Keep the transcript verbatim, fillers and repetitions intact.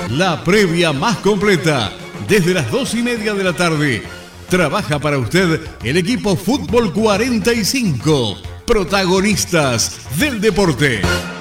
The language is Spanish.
La previa más completa, desde las dos y media de la tarde. Trabaja para usted el equipo Fútbol cuarenta y cinco, protagonistas del deporte.